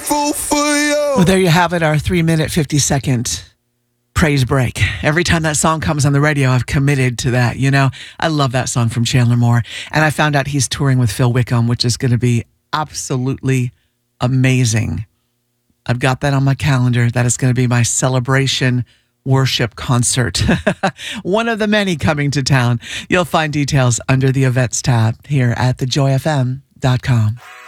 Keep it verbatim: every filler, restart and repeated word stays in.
grateful for you. Well, there you have it, our three minute, fifty second praise break. Every time that song comes on the radio, I've committed to that. You know, I love that song from Chandler Moore. And I found out he's touring with Phil Wickham, which is going to be absolutely amazing. I've got that on my calendar. That is going to be my celebration worship concert. One of the many coming to town. You'll find details under the events tab here at the joy f m dot com.